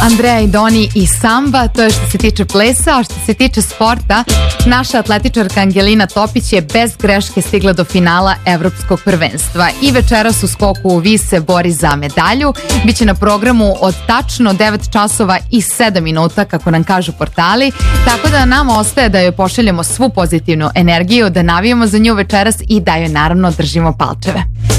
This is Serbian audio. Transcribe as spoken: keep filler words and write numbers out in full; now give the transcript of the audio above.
Andreja i Doni i samba, to je što se tiče plesa, a što se tiče sporta, naša atletičarka Angelina Topić je bez greške stigla do finala evropskog prvenstva i večeras u skoku u vis se bori za medalju. Biće na programu od tačno devet časova i sedam minuta, kako nam kažu portali, tako da nam ostaje da joj pošaljemo svu pozitivnu energiju, da navijamo za nju večeras i da joj naravno držimo palčeve.